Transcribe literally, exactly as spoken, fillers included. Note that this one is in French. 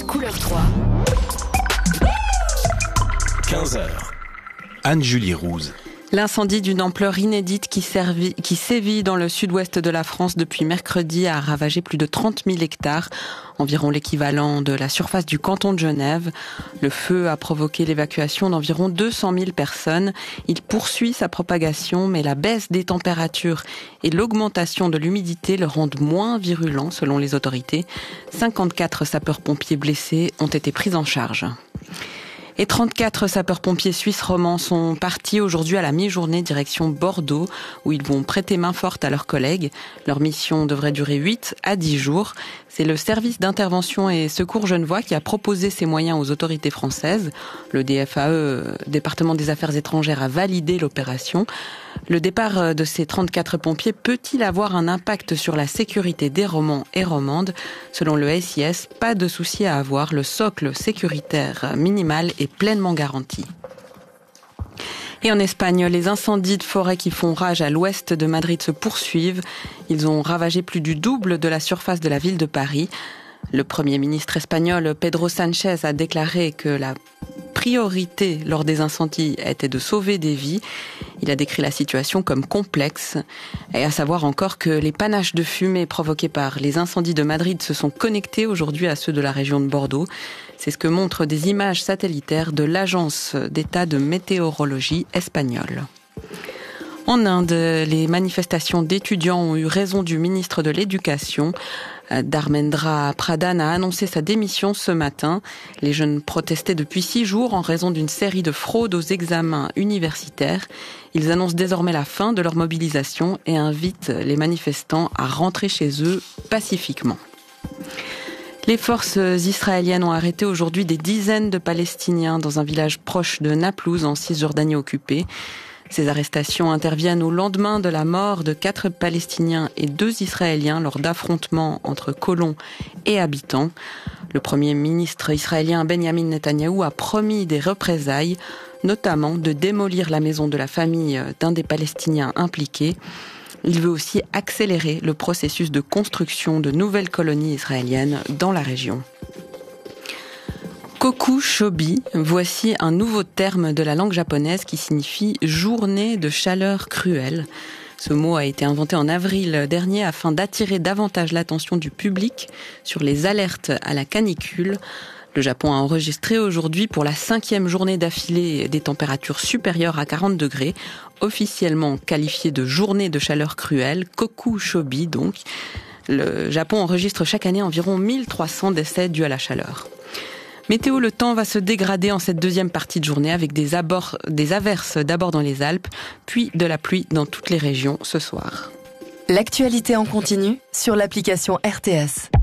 Couleur trois. quinze heures. Anne-Julie Rouze. L'incendie d'une ampleur inédite qui, servit, qui sévit dans le sud-ouest de la France depuis mercredi a ravagé plus de trente mille hectares, environ l'équivalent de la surface du canton de Genève. Le feu a provoqué l'évacuation d'environ deux cent mille personnes. Il poursuit sa propagation, mais la baisse des températures et l'augmentation de l'humidité le rendent moins virulent selon les autorités. cinquante-quatre sapeurs-pompiers blessés ont été pris en charge. Et trente-quatre sapeurs-pompiers suisses romans sont partis aujourd'hui à la mi-journée direction Bordeaux, où ils vont prêter main forte à leurs collègues. Leur mission devrait durer huit à dix jours. C'est le service d'intervention et secours genevois qui a proposé ces moyens aux autorités françaises. Le D F A E, département des affaires étrangères, a validé l'opération. Le départ de ces trente-quatre pompiers peut-il avoir un impact sur la sécurité des Romans et Romandes ? Selon le S I S, pas de souci à avoir, le socle sécuritaire minimal est pleinement garanti. Et en Espagne, les incendies de forêt qui font rage à l'ouest de Madrid se poursuivent. Ils ont ravagé plus du double de la surface de la ville de Paris. Le Premier ministre espagnol Pedro Sánchez a déclaré que la priorité lors des incendies était de sauver des vies. Il a décrit la situation comme complexe. Et à savoir encore que les panaches de fumée provoqués par les incendies de Madrid se sont connectés aujourd'hui à ceux de la région de Bordeaux. C'est ce que montrent des images satellitaires de l'Agence d'État de météorologie espagnole. En Inde, les manifestations d'étudiants ont eu raison du ministre de l'Éducation. Dharmendra Pradhan a annoncé sa démission ce matin. Les jeunes protestaient depuis six jours en raison d'une série de fraudes aux examens universitaires. Ils annoncent désormais la fin de leur mobilisation et invitent les manifestants à rentrer chez eux pacifiquement. Les forces israéliennes ont arrêté aujourd'hui des dizaines de Palestiniens dans un village proche de Naplouse en Cisjordanie occupée. Ces arrestations interviennent au lendemain de la mort de quatre Palestiniens et deux Israéliens lors d'affrontements entre colons et habitants. Le Premier ministre israélien Benjamin Netanyahou a promis des représailles, notamment de démolir la maison de la famille d'un des Palestiniens impliqués. Il veut aussi accélérer le processus de construction de nouvelles colonies israéliennes dans la région. Koku Shobi, voici un nouveau terme de la langue japonaise qui signifie « journée de chaleur cruelle ». Ce mot a été inventé en avril dernier afin d'attirer davantage l'attention du public sur les alertes à la canicule. Le Japon a enregistré aujourd'hui pour la cinquième journée d'affilée des températures supérieures à quarante degrés, officiellement qualifiée de journée de chaleur cruelle, Koku Shobi donc. Le Japon enregistre chaque année environ mille trois cents décès dus à la chaleur. Météo, le temps va se dégrader en cette deuxième partie de journée avec des, abords, des averses d'abord dans les Alpes, puis de la pluie dans toutes les régions ce soir. L'actualité en continu sur l'application R T S.